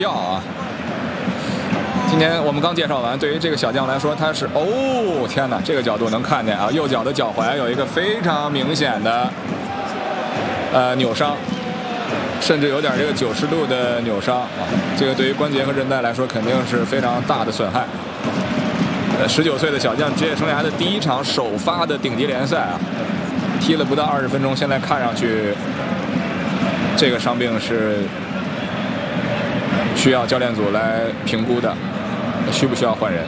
要啊！今天我们刚介绍完，对于这个小将来说，他是天哪，这个角度能看见啊，右脚的脚踝有一个非常明显的扭伤，甚至有点这个90度的扭伤啊，这个对于关节和韧带来说肯定是非常大的损害。19岁的小将，职业生涯的第1场首发的顶级联赛啊，踢了不到20分钟，现在看上去这个伤病是需要教练组来评估的，需不需要换人？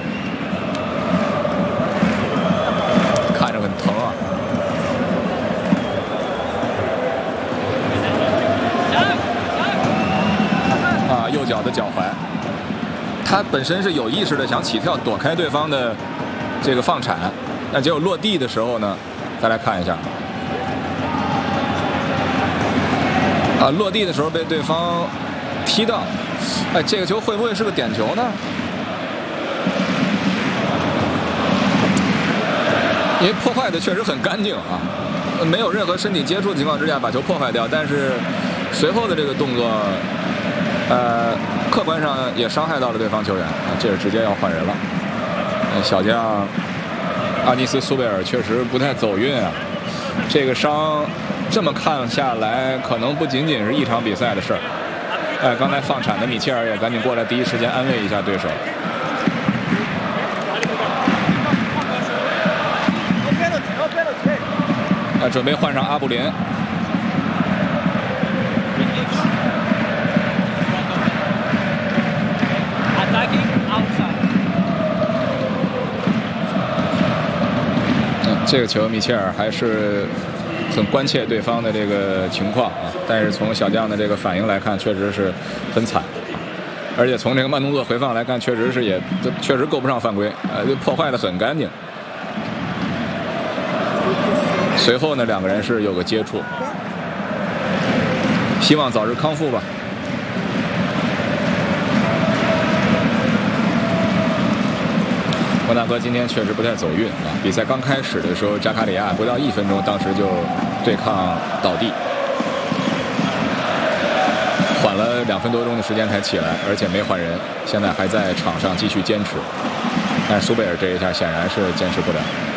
看着很疼啊！右脚的脚踝，他本身是有意识的想起跳躲开对方的这个放铲，但结果落地的时候呢，再来看一下，落地的时候被对方踢到。这个球会不会是个点球呢？因为破坏的确实很干净啊，没有任何身体接触的情况之下把球破坏掉，但是随后的这个动作，客观上也伤害到了对方球员啊，这是直接要换人了。小将阿尼斯·苏贝尔确实不太走运啊，这个伤这么看下来，可能不仅仅是一场比赛的事儿。刚才放铲的米切尔也赶紧过来，第一时间安慰一下对手。准备换上阿布林。这个球米切尔还是很关切对方的这个情况啊，但是从小将的这个反应来看，确实是很惨，而且从这个慢动作回放来看，确实够不上犯规，破坏的很干净。随后呢，两个人是有个接触，希望早日康复吧。莫纳哥今天确实不太走运啊！比赛刚开始的时候，扎卡里亚不到1分钟，当时就对抗倒地，缓了2分多钟的时间才起来，而且没换人，现在还在场上继续坚持。但是苏贝尔这一下显然是坚持不了。